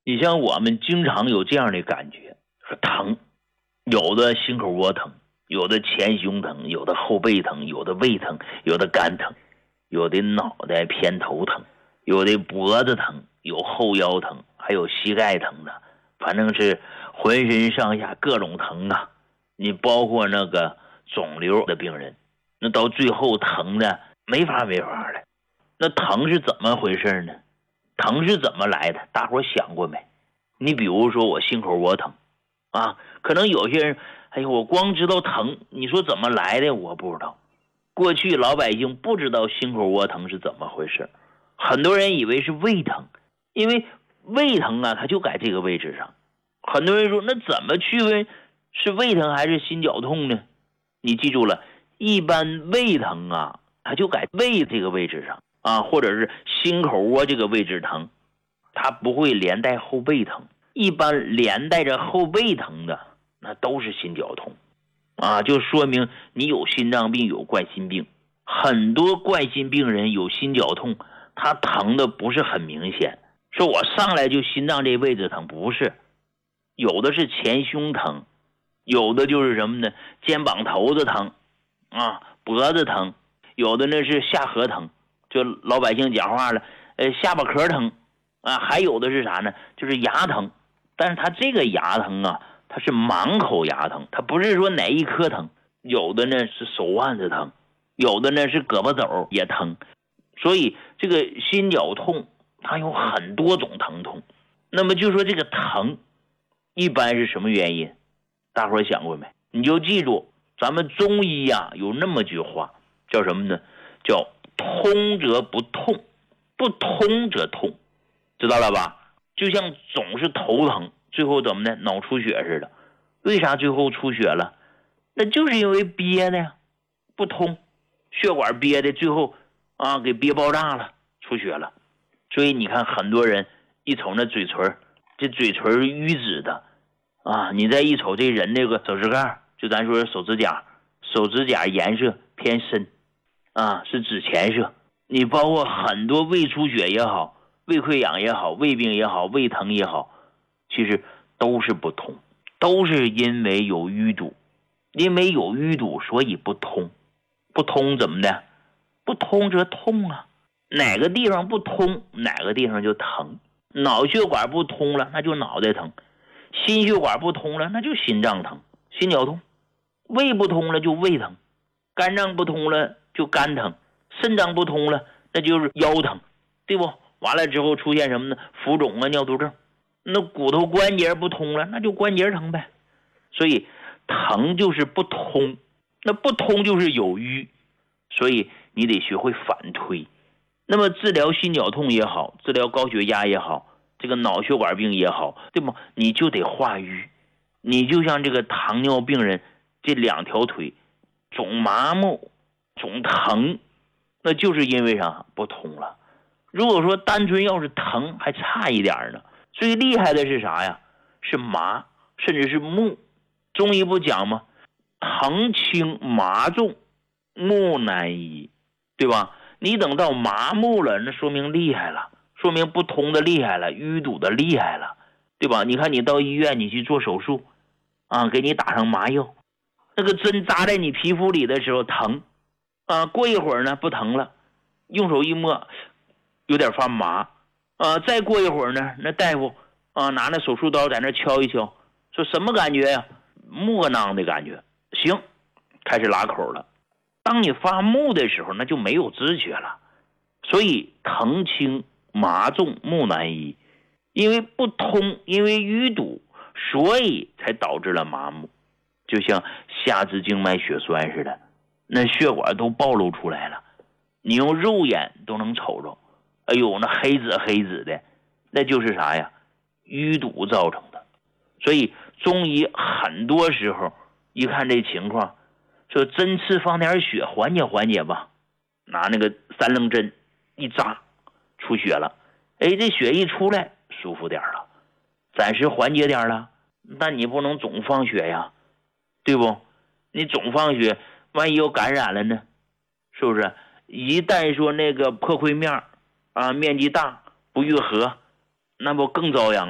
你像我们经常有这样的感觉，说疼，有的心口窝疼，有的前胸疼，有的后背疼，有的胃疼，有的肝疼，有的脑袋偏头疼，有的脖子疼，有后腰疼，还有膝盖疼的，反正是浑身上下各种疼啊。你包括那个肿瘤的病人，那到最后疼的没法的。那疼是怎么回事呢？疼是怎么来的？大伙想过没？你比如说我心口窝疼啊，可能有些人，哎呦，我光知道疼，你说怎么来的我不知道。过去老百姓不知道心口窝疼是怎么回事，很多人以为是胃疼，因为胃疼啊，它就在这个位置上。很多人说，那怎么区分是胃疼还是心绞痛呢？你记住了，一般胃疼啊，它就在胃这个位置上啊，或者是心口窝这个位置疼，它不会连带后背疼。一般连带着后背疼的，那都是心绞痛啊，就说明你有心脏病，有冠心病。很多冠心病人有心绞痛，他疼的不是很明显，说我上来就心脏这位置疼，不是，有的是前胸疼，有的就是什么呢？肩膀头子疼啊，脖子疼，有的呢是下颌疼，就老百姓讲话了，下巴壳疼啊，还有的是啥呢？就是牙疼，但是他这个牙疼啊，它是满口牙疼，它不是说哪一颗疼，有的呢是手腕子疼，有的呢是胳膊肘也疼，所以这个心绞痛它有很多种疼痛。那么就说这个疼一般是什么原因？大伙想过没？你就记住，咱们中医啊有那么句话，叫什么呢？叫通则不痛，不通则痛，知道了吧？就像总是头疼，最后怎么的？脑出血似的。为啥最后出血了？那就是因为憋的呀，不通，血管憋的，最后啊给憋爆炸了，出血了。所以你看很多人一瞅那嘴唇，这嘴唇淤紫的啊，你再一瞅这人那个手指盖，就咱说手指甲颜色偏深啊，是紫浅色。你包括很多胃出血也好，胃溃疡也好，胃病也好，胃疼也好，其实都是不通，都是因为有淤堵，因为有淤堵所以不通。不通怎么的？不通则痛啊，哪个地方不通哪个地方就疼。脑血管不通了那就脑袋疼，心血管不通了那就心脏疼，心绞痛。胃不通了就胃疼，肝脏不通了就肝疼，肾脏不通了那就是腰疼，对不？完了之后出现什么呢？浮肿啊，尿毒症。那骨头关节不通了那就关节疼呗。所以疼就是不通，那不通就是有淤，所以你得学会反推。那么治疗心绞痛也好，治疗高血压也好，这个脑血管病也好，对吗？你就得化瘀。你就像这个糖尿病人，这两条腿总麻木总疼，那就是因为啥？不通了。如果说单纯要是疼还差一点呢，最厉害的是啥呀？是麻，甚至是木。中医不讲吗？疼轻麻重，木难医，对吧？你等到麻木了，那说明厉害了，说明不通的厉害了，淤堵的厉害了，对吧？你看你到医院你去做手术啊，给你打上麻药，那个针扎在你皮肤里的时候疼啊，过一会儿呢不疼了，用手一摸有点发麻啊，再过一会儿呢，那大夫啊拿那手术刀在那敲一敲，说什么感觉呀？木囊的感觉。行，开始拉口了。当你发木的时候那就没有知觉了，所以疼轻麻重木难医，因为不通，因为淤堵，所以才导致了麻木。就像下肢静脉血栓似的，那血管都暴露出来了，你用肉眼都能瞅着，哎呦那黑紫的，那就是啥呀？淤堵造成的。所以中医很多时候一看这情况，说针刺放点血缓解吧，拿那个三棱针一扎，出血了，哎，这血一出来舒服点了，暂时缓解点了。但你不能总放血呀，对不？你总放血万一有感染了呢，是不是？一旦说那个破溃面啊面积大不愈合，那不更遭殃